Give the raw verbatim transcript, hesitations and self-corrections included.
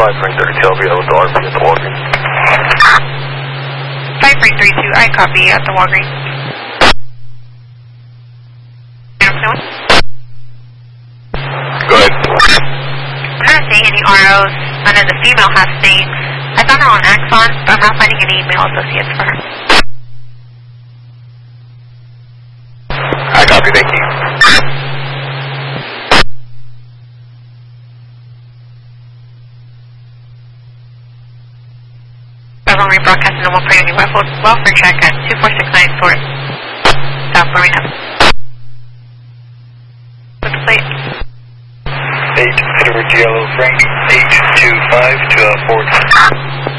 five Frank thirty two, I'll be out with the R P at the Walgreens. five Frank thirty two, I copy at the Walgreens. Go ahead. I'm not seeing any R Os. None of the female has names. I found her on Axon, but I'm not finding any email associates for her. I copy, thank you. Several rebroadcasting normal priority welfare check at two four six nine four South Marina. What's the plate? eight Edward Yellow Frank eight two five to uh, Ford.